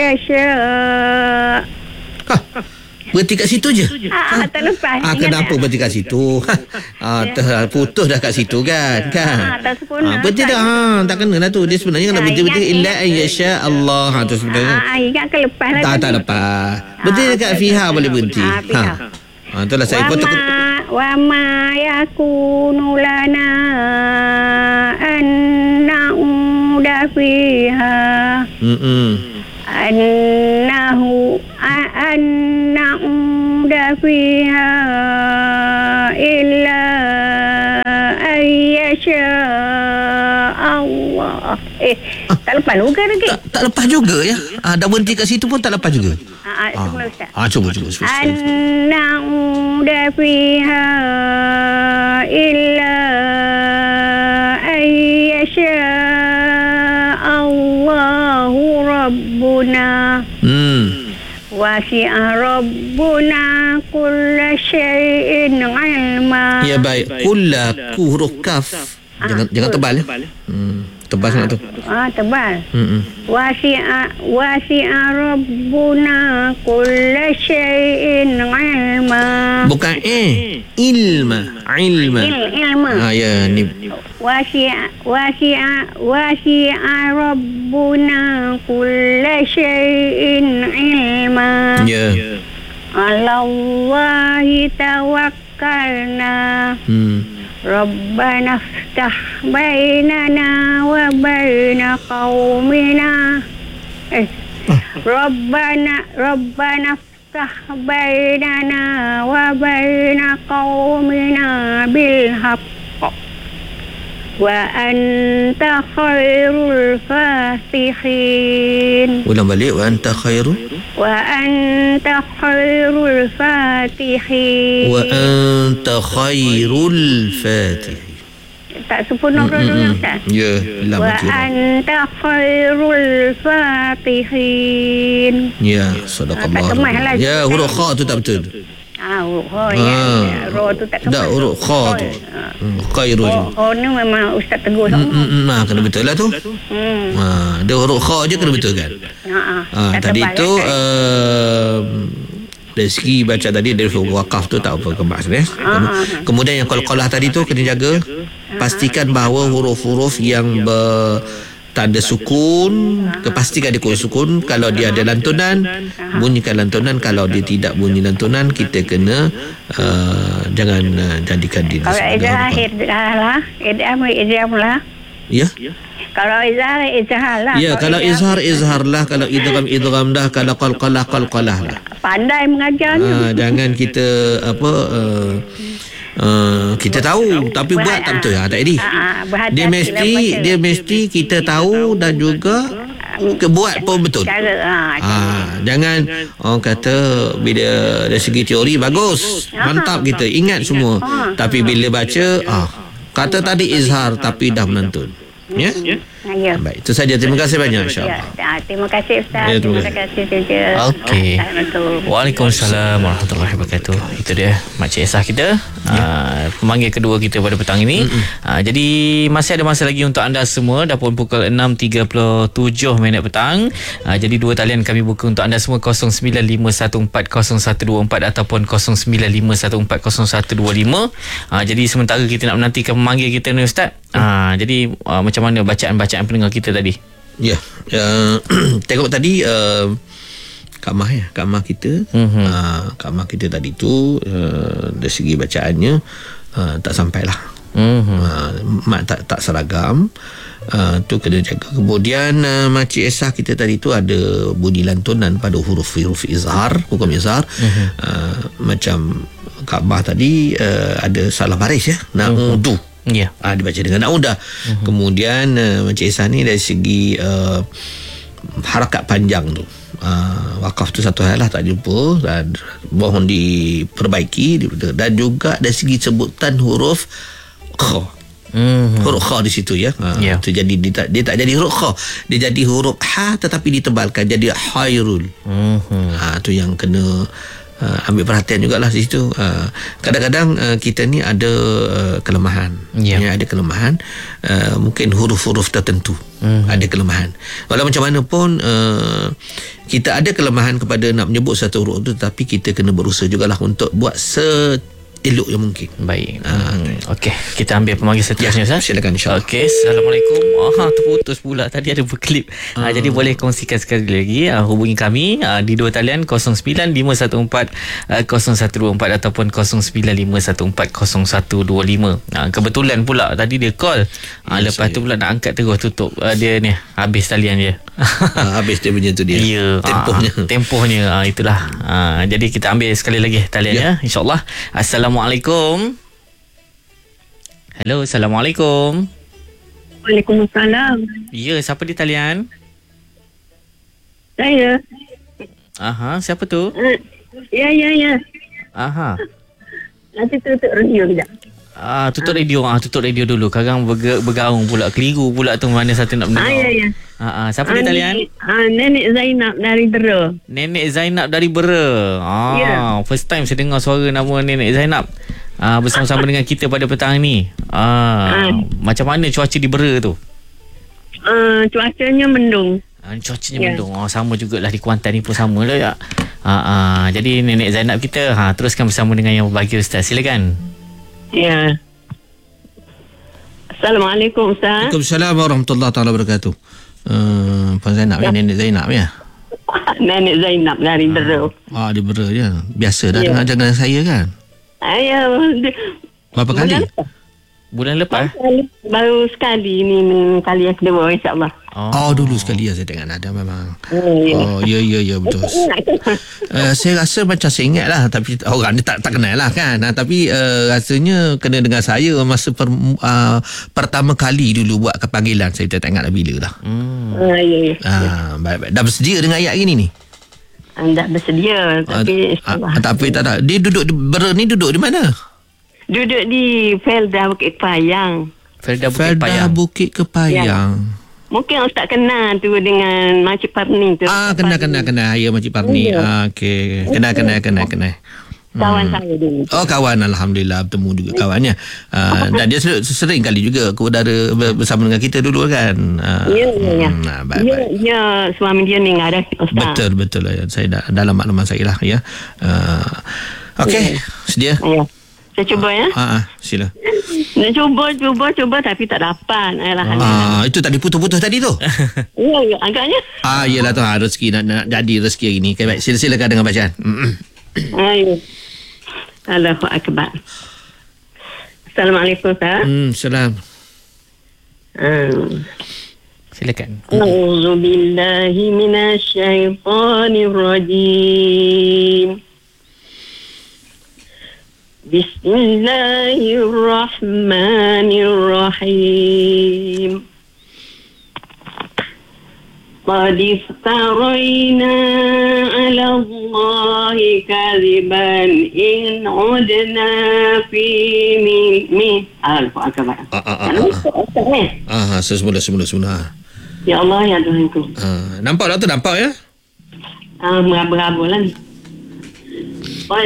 yasha. Berhenti kat situ je. Tak lepas. Kenapa berhenti kat situ? Putus dah kat situ kan? Tak sempurna. Berhenti dah. Tak kena lah tu. Dia sebenarnya kalau berhenti illa ayyasha Allah. Tu sebenarnya. Ingatkan lepas lah. Tak lepas. Berhenti dekat fiha boleh berhenti. Itulah saya pun wa ma yakunu lana an na'uda fiha annahu na'uda fiha illa ayyasha Allah. Tak lepas juga lagi. Tak lepas juga ya. Dah berhenti kat situ pun tak lepas juga. Cuba. Na'uda fiha illa ayyasha Allahu Rabbuna. Wasi'a Rabbuna kulla syai'in ilma. Ya baik. Kulla huruf kaf. Jangan tebal ya. Tebal sangat tu. Tebal. Wasi'a Rabbuna kulla syai'in ilma. Bukan ilma. Ya ni. Wasi'a Rabbuna kulla syai'in ilma. Ya. Alallahi tawakkalna. Rabbana ftah bainana wa baina qaumina. Rabbana ftah bainana wa baina qaumina bil haqq wa anta khairul fatihin. Ulang balik. Wa anta khairul fatihin. Wa anta khairul fatihin. Tak sempurna dulu Ustaz. Ya, wa anta khairul fatihin. Ya, sadaqallah. Ya, huruf kha tu tak betul. Huruf kha ya. Ra tu tak kemas. Huruf kha tu. Khairul. Ni memang Ustaz tegur semua. Kena betul lah tu. Dia huruf kha je kena betul kan. Tadi tu dari segi baca tadi dari wakaf tu tak apa kemas ya. Kemudian yang qalqalah tadi tu kena jaga, pastikan bahawa huruf-huruf yang tanda sukun, pastikan dia kurang sukun. Kalau dia ada lantunan, bunyikan lantunan. Kalau dia tidak bunyi lantunan, kita kena jangan jadikan dia kalau izhar lah. Ya. Kalau izhar lah. Ya, kalau izhar lah. Kalau idgham dah. Kalau qalqalah lah. Pandai mengajarnya. Jangan kita kita tahu tapi buat tak betul. Tak jadi. Dia mesti kita tahu dan juga buat pun betul. Jangan orang kata bila dari segi teori bagus, mantap, kita ingat semua, tapi bila baca kata tadi izhar tapi dah menantun. Ya. Baik, itu saja. Terima kasih banyak, insya-Allah. Terima kasih Ustaz. Terima kasih saja. Okey. Waalaikumsalam warahmatullahi wabarakatuh. Itu dia Makcik Esah kita, pemanggil kedua kita pada petang ini. Jadi masih ada masa lagi untuk anda semua. Dah pun pukul 6.37 minit petang. Jadi dua talian kami buka untuk anda semua, 0951400124 ataupun 0951400125. Jadi sementara kita nak menantikan pemanggil kita ni Ustaz. Jadi macam mana bacaan pendengar kita tadi? Ya, tengok tadi Kak Mah kita, Kak Mah kita tadi tu dari segi bacaannya tak sampailah. Tak seragam. Tu kena jaga. Kemudian Makcik Esah kita tadi tu ada bunyi lantunan pada huruf izhar, hukum izhar. Macam Kak Mah tadi ada salah baris ya. Na'udu. Ya. Dibaca dengan na'udah. Kemudian Makcik Esah ni dari segi harakat panjang tu, wakaf tu satu hal lah, tak jumpa, dan mohon diperbaiki. Dan juga dari segi sebutan huruf kha, huruf kha di situ ya. Itu jadi dia tak jadi huruf kha, dia jadi huruf ha tetapi ditebalkan jadi khairul. Tu yang kena ambil perhatian jugalah di situ. Kadang-kadang kita ni ada kelemahan. Ada kelemahan. Mungkin huruf-huruf tertentu ada kelemahan. Walau macam mana pun kita ada kelemahan kepada nak menyebut satu huruf tu, tapi kita kena berusaha jugalah untuk buat elok yang mungkin. Baik. Okey, kita ambil pemanggil seterusnya, Ustaz. Silakan, insya-Allah. Okey, Assalamualaikum. Terputus pula tadi, ada berklip. Jadi boleh kongsikan sekali lagi, hubungi kami di dua talian 0951400124 ataupun 0951400125. Kebetulan pula tadi dia call. Lepas tu pula nak angkat terus tutup. Dia ni habis talian dia. Habis dia punya tu dia. Ya, tempohnya itulah. Jadi kita ambil sekali lagi talian ya, insya-Allah. Assalamualaikum. Hello, Assalamualaikum. Waalaikumsalam. Ya, siapa di talian? Saya. Siapa tu? Ya. Aha. Nanti tutup radio kejap. Tutup radio dulu. Sekarang bergaung pula, keliru pula tu mana satu nak mendengar. Ya. Siapa di talian? Nenek Zainab dari Bera. Nenek Zainab dari Bera. Ya. First time saya dengar suara nama Nenek Zainab. Bersama-sama dengan kita pada petang ni. Macam mana cuaca di Bera tu? Cuacanya mendung. Cuacanya mendung. Sama jugalah di Kuantan ni pun sama lah ya. Jadi Nenek Zainab kita teruskan bersama dengan yang berbahagia, Ustaz. Silakan. Ya. Assalamualaikum, Ustaz. Waalaikumsalam warahmatullahi taala wabarakatuh. Puan Zainab ya, Nenek Zainab ya. Nenek Zainab dari Bera. Di Bera je. Biasa dah dengar dengan saya kan. Ya. Berapa kali? Bulan lepas? Baru sekali ni kali yang kedua, insya-Allah. Dulu sekali saya dengar ada memang. Ya betul. Saya rasa macam saya ingat lah, tapi orang ni tak kenal lah kan. Tapi rasanya kena dengar saya masa pertama kali dulu buat kepanggilan. Saya tak ingat bila lah. Ya. Baik. Dah bersedia dengan ayat ini ni? Dah bersedia, tapi tapi tak ada. Dia duduk di duduk di mana? Duduk di Felda Bukit Payang. Felda Bukit Kepayang. Ya. Mungkin Ustaz kenal tu dengan Makcik Parni tu. Kena. Ya, Makcik Parni. Okey. Kena. Kawan saya dulu. Kawan. Alhamdulillah bertemu juga kawannya. Dan dia sering kali juga ke udara bersama dengan kita dulu kan. Ya. Baik. Ya, suami dia ni ada Ustaz. Betul. Saya dalam makluman saya lah ya. Okey, sedia? Ya. Saya cuba ya. Sila. Nak cuba tapi tak dapat. Itu tadi putus-putus tadi tu. Ya, agaknya. Yelah tu rezeki nak jadi rezeki hari ni. Okay, baik, silakan dengan bacaan. Ya. Allahu akbar. Assalamualaikum, Ustaz. Salam. Silakan. A'udzubillahi minasyaitonirrajim. Bismillahirrahmanirrahim. Qad iftarayna 'ala Allahi kadhiban in 'udna fi min al-akbar. Semula. Ya Allah, ya Tuhanku. Nampak tak tu? Nampak ya? Meraba-raba lah.